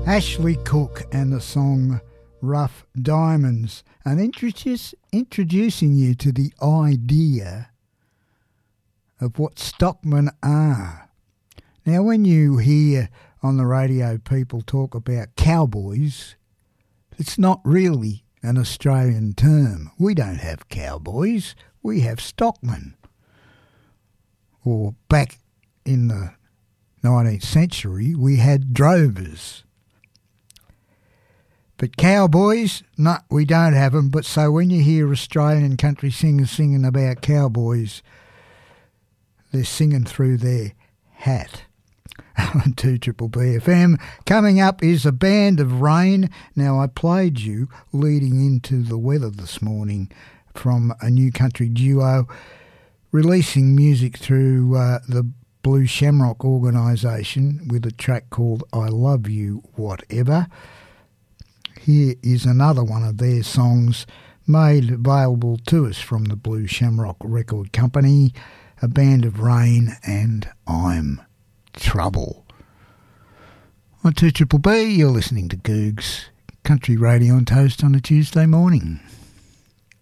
Ashley Cook and the song Rough Diamonds, and introducing you to the idea of what stockmen are. Now, when you hear on the radio people talk about cowboys, it's not really an Australian term. We don't have cowboys, we have stockmen. Or back in the 19th century, we had drovers. But cowboys, no, we don't have them. But so when you hear Australian country singers singing about cowboys, they're singing through their hat. On 2BBB FM. Coming up is A Band of Rain. Now, I played you leading into the weather this morning from a new country duo releasing music through the Blue Shamrock organisation with a track called I Love You Whatever. Here is another one of their songs made available to us from the Blue Shamrock Record Company, A Band of Rain and I'm Trouble. On 2BBB, you're listening to Googs Country Radio on Toast on a Tuesday morning.